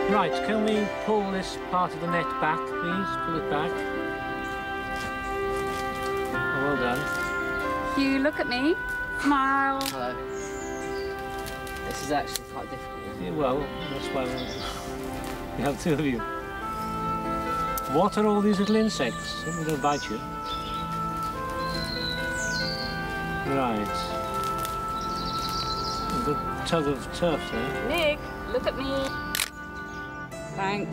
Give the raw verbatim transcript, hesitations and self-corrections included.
Right, can we pull this part of the net back, please? Pull it back. Oh, well done. You look at me, smile. Hello. This is actually quite difficult. Yeah, well, that's why we have two of you. What are all these little insects? They don't bite you. Right. A good tug of turf there. Nick, look at me. Thanks.